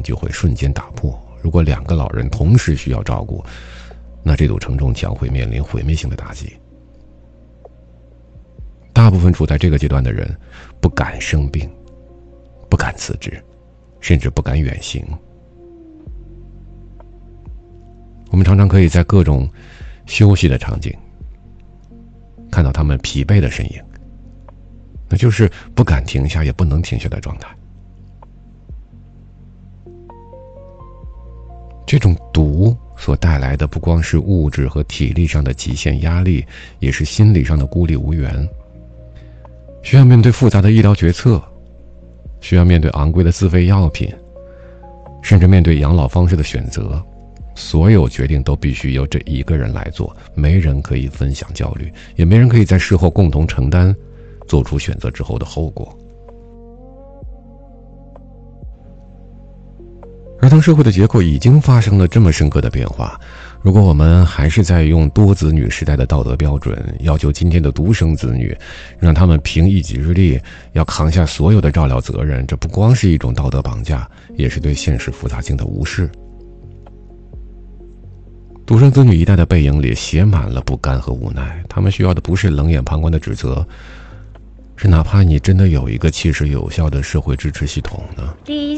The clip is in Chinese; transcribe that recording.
就会瞬间打破。如果2个老人同时需要照顾，那这堵承重墙会面临毁灭性的打击。大部分处在这个阶段的人不敢生病，不敢辞职，甚至不敢远行。我们常常可以在各种休息的场景看到他们疲惫的身影，那就是不敢停下也不能停下的状态。这种毒所带来的不光是物质和体力上的极限压力，也是心理上的孤立无援，需要面对复杂的医疗决策，需要面对昂贵的自费药品，甚至面对养老方式的选择。所有决定都必须由这一个人来做，没人可以分享焦虑，也没人可以在事后共同承担做出选择之后的后果。而当社会的结构已经发生了这么深刻的变化，如果我们还是在用多子女时代的道德标准要求今天的独生子女，让他们凭一己之力要扛下所有的照料责任，这不光是一种道德绑架，也是对现实复杂性的无视。独生子女一代的背影里写满了不甘和无奈，他们需要的不是冷眼旁观的指责，是哪怕你真的有一个切实有效的社会支持系统呢？ 第一